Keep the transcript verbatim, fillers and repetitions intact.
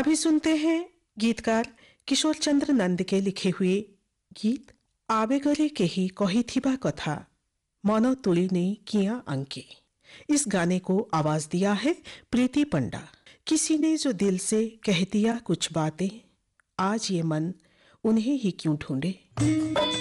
अभी सुनते हैं गीतकार किशोर चंद्र नंद के लिखे हुए गीत आवेगरे केही कहिथिबा कथा मन तुली ने किया अंके। इस गाने को आवाज दिया है प्रीति पंडा। किसी ने जो दिल से कह दिया कुछ बातें, आज ये मन उन्हें ही क्यों ढूंढे।